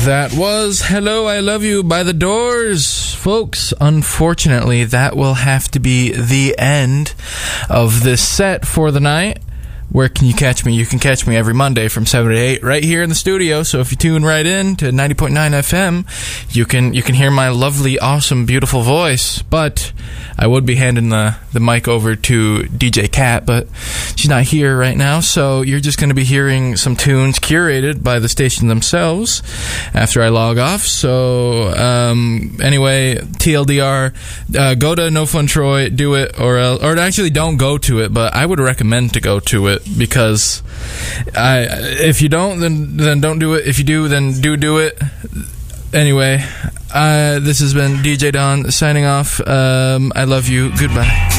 That was Hello, I Love You by The Doors. Folks, unfortunately, that will have to be the end of this set for the night. Where can you catch me? You can catch me every Monday from 7 to 8 right here in the studio. So if you tune right in to 90.9 FM, you can hear my lovely, awesome, beautiful voice. But I would be handing the mic over to DJ Kat, but she's not here right now. So you're just going to be hearing some tunes curated by the station themselves after I log off. So anyway, TLDR, go to No Fun Troy, do it, or actually don't go to it, but I would recommend to go to it. Because if you don't, then don't do it. If you do, then do it. Anyway, this has been DJ Don signing off. I love you. Goodbye.